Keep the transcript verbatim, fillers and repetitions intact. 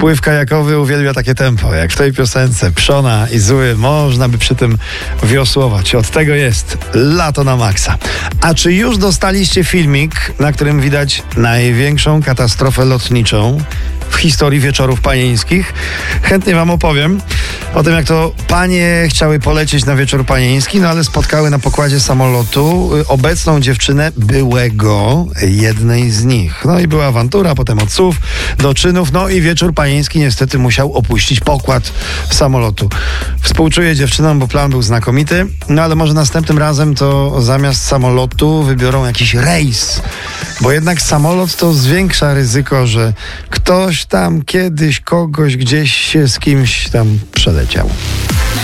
Spływ kajakowy uwielbia takie tempo, jak w tej piosence. Przona i zły, można by przy tym wiosłować. Od tego jest lato na maksa. A czy już dostaliście filmik, na którym widać największą katastrofę lotniczą w historii wieczorów panieńskich? Chętnie wam opowiem o tym, jak to panie chciały polecieć na wieczór panieński, no ale spotkały na pokładzie samolotu obecną dziewczynę byłego jednej z nich. No i była awantura, potem od słów do czynów, no i wieczór panieński niestety musiał opuścić pokład samolotu. Współczuję dziewczynom, bo plan był znakomity, no ale może następnym razem to zamiast samolotu wybiorą jakiś rejs, bo jednak samolot to zwiększa ryzyko, że ktoś tam kiedyś kogoś gdzieś się z kimś tam przeleciał.